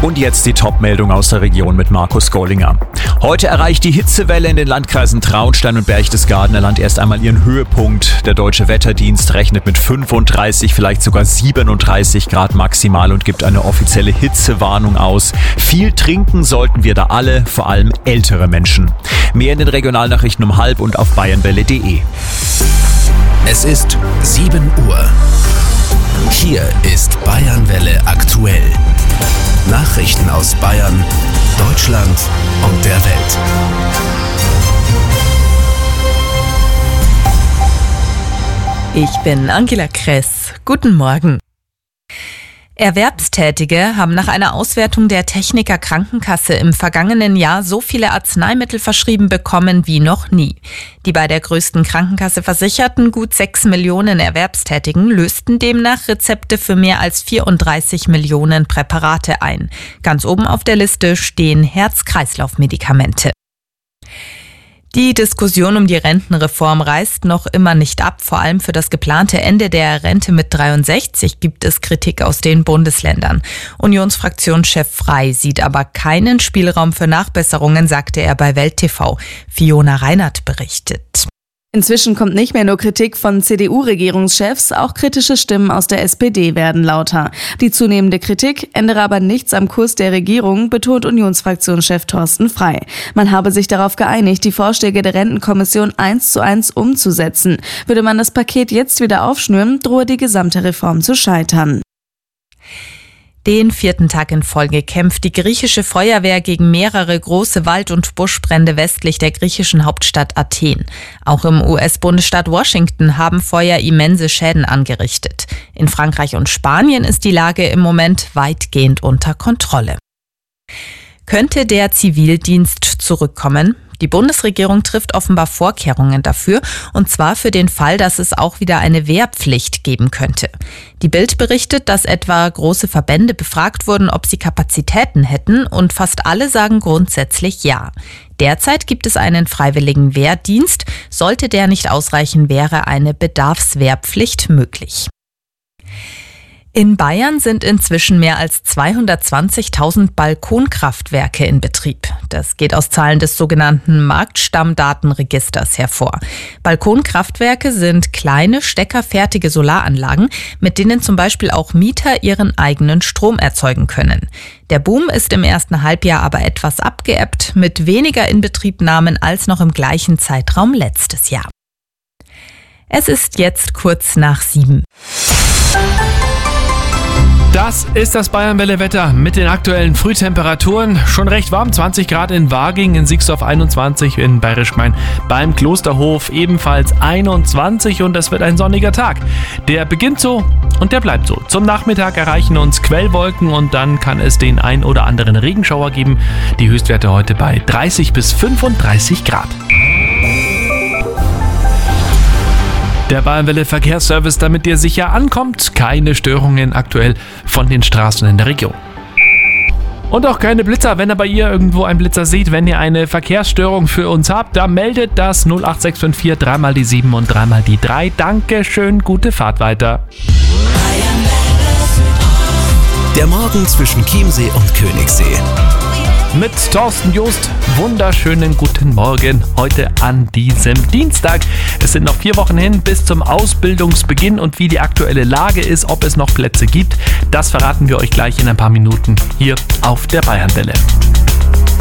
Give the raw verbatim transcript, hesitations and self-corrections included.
Und jetzt die Top-Meldung aus der Region mit Markus Gollinger. Heute erreicht die Hitzewelle in den Landkreisen Traunstein und Berchtesgadener Land erst einmal ihren Höhepunkt. Der Deutsche Wetterdienst rechnet mit fünfunddreißig, vielleicht sogar siebenunddreißig Grad maximal und gibt eine offizielle Hitzewarnung aus. Viel trinken sollten wir da alle, vor allem ältere Menschen. Mehr in den Regionalnachrichten um halb und auf bayernwelle punkt de. Es ist sieben Uhr. Hier ist Bayernwelle aktuell. Nachrichten aus Bayern, Deutschland und der Welt. Ich bin Angela Kress. Guten Morgen. Erwerbstätige haben nach einer Auswertung der Techniker Krankenkasse im vergangenen Jahr so viele Arzneimittel verschrieben bekommen wie noch nie. Die bei der größten Krankenkasse versicherten gut sechs Millionen Erwerbstätigen lösten demnach Rezepte für mehr als vierunddreißig Millionen Präparate ein. Ganz oben auf der Liste stehen Herz-Kreislauf-Medikamente. Die Diskussion um die Rentenreform reißt noch immer nicht ab. Vor allem für das geplante Ende der Rente mit dreiundsechzig gibt es Kritik aus den Bundesländern. Unionsfraktionschef Frey sieht aber keinen Spielraum für Nachbesserungen, sagte er bei Welt T V. Fiona Reinert berichtet. Inzwischen kommt nicht mehr nur Kritik von C D U-Regierungschefs, auch kritische Stimmen aus der S P D werden lauter. Die zunehmende Kritik ändere aber nichts am Kurs der Regierung, betont Unionsfraktionschef Thorsten Frey. Man habe sich darauf geeinigt, die Vorschläge der Rentenkommission eins zu eins umzusetzen. Würde man das Paket jetzt wieder aufschnüren, drohe die gesamte Reform zu scheitern. Den vierten Tag in Folge kämpft die griechische Feuerwehr gegen mehrere große Wald- und Buschbrände westlich der griechischen Hauptstadt Athen. Auch im U S-Bundesstaat Washington haben Feuer immense Schäden angerichtet. In Frankreich und Spanien ist die Lage im Moment weitgehend unter Kontrolle. Könnte der Zivildienst zurückkommen? Die Bundesregierung trifft offenbar Vorkehrungen dafür, und zwar für den Fall, dass es auch wieder eine Wehrpflicht geben könnte. Die Bild berichtet, dass etwa große Verbände befragt wurden, ob sie Kapazitäten hätten, und fast alle sagen grundsätzlich ja. Derzeit gibt es einen freiwilligen Wehrdienst. Sollte der nicht ausreichen, wäre eine Bedarfswehrpflicht möglich. In Bayern sind inzwischen mehr als zweihundertzwanzigtausend Balkonkraftwerke in Betrieb. Das geht aus Zahlen des sogenannten Marktstammdatenregisters hervor. Balkonkraftwerke sind kleine, steckerfertige Solaranlagen, mit denen zum Beispiel auch Mieter ihren eigenen Strom erzeugen können. Der Boom ist im ersten Halbjahr aber etwas abgeebbt, mit weniger Inbetriebnahmen als noch im gleichen Zeitraum letztes Jahr. Es ist jetzt kurz nach sieben. Das ist das Bayernwelle-Wetter mit den aktuellen Frühtemperaturen. Schon recht warm, zwanzig Grad in Waging, in Sixdorf einundzwanzig, in Bayerisch Gmein beim Klosterhof ebenfalls einundzwanzig, und es wird ein sonniger Tag. Der beginnt so und der bleibt so. Zum Nachmittag erreichen uns Quellwolken und dann kann es den ein oder anderen Regenschauer geben. Die Höchstwerte heute bei dreißig bis fünfunddreißig Grad. Der Bayernwelle Verkehrsservice, damit ihr sicher ankommt. Keine Störungen aktuell von den Straßen in der Region. Und auch keine Blitzer. Wenn ihr bei ihr irgendwo einen Blitzer seht, wenn ihr eine Verkehrsstörung für uns habt, dann meldet das null acht sechs fünf vier drei mal die sieben und drei mal die drei. Dankeschön, gute Fahrt weiter. Der Morgen zwischen Chiemsee und Königssee. Mit Thorsten Joost, wunderschönen guten Morgen heute an diesem Dienstag. Es sind noch vier Wochen hin bis zum Ausbildungsbeginn, und wie die aktuelle Lage ist, ob es noch Plätze gibt, das verraten wir euch gleich in ein paar Minuten hier auf der Bayernwelle.